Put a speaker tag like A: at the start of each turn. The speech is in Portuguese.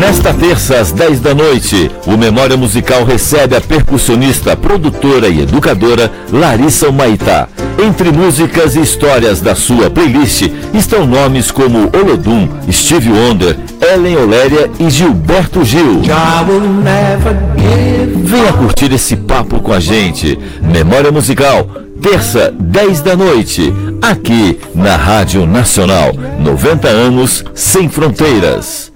A: Nesta terça, às 10 da noite, o Memória Musical recebe a percussionista, produtora e educadora Larissa Humaitá. Entre músicas e histórias da sua playlist estão nomes como Olodum, Stevie Wonder, Ellen Oléria e Gilberto Gil. Venha curtir esse papo com a gente. Memória Musical, terça, 10 da noite, aqui na Rádio Nacional. 90 anos sem fronteiras.